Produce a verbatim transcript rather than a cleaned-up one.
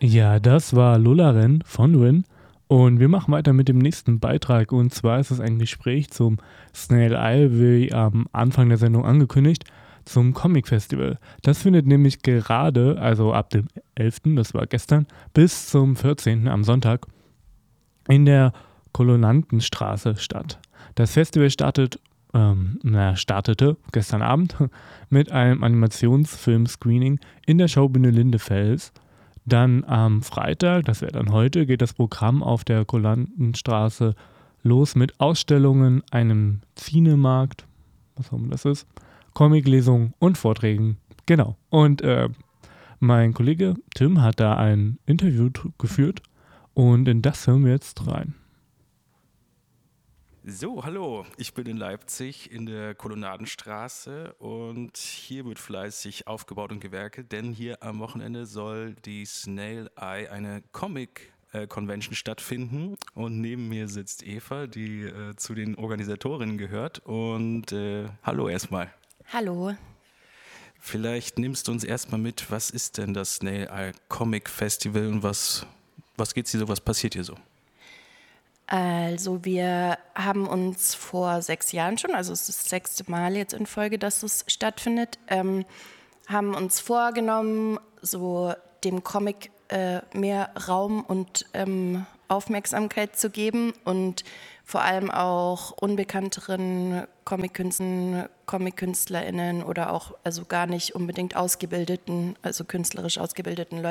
Ja, das war Lullaren von Rin und wir machen weiter mit dem nächsten Beitrag und zwar ist es ein Gespräch zum Snail Isle, wie am Anfang der Sendung angekündigt, zum Comic Festival. Das findet nämlich gerade, also ab dem elften, das war gestern, bis zum vierzehnten am Sonntag in der Kolonantenstraße statt. Das Festival startet, ähm, na, startete gestern Abend mit einem Animationsfilm-Screening in der Schaubühne Lindefels. Dann am Freitag, das wäre dann heute, geht das Programm auf der Kolonantenstraße los mit Ausstellungen, einem Zinemarkt, was auch immer das ist, Comiclesungen und Vorträgen. Genau. Und äh, mein Kollege Tim hat da ein Interview t- geführt und in das hören wir jetzt rein. So, hallo, ich bin in Leipzig in der Kolonnadenstraße und hier wird fleißig aufgebaut und gewerkelt, denn hier am Wochenende soll die Snail Eye, eine Comic-Convention stattfinden und neben mir sitzt Eva, die äh, zu den Organisatorinnen gehört und äh, hallo erstmal. Hallo. Vielleicht nimmst du uns erstmal mit, was ist denn das Snail Eye Comic Festival und was, was geht's hier so, was passiert hier so? Also wir haben uns vor sechs Jahren schon, also es ist das sechste Mal jetzt in Folge, dass es stattfindet, ähm, haben uns vorgenommen, so dem Comic äh, mehr Raum und ähm, Aufmerksamkeit zu geben und vor allem auch unbekannteren Comic-Künstlern, Comic-KünstlerInnen oder auch also gar nicht unbedingt ausgebildeten, also künstlerisch ausgebildeten Leuten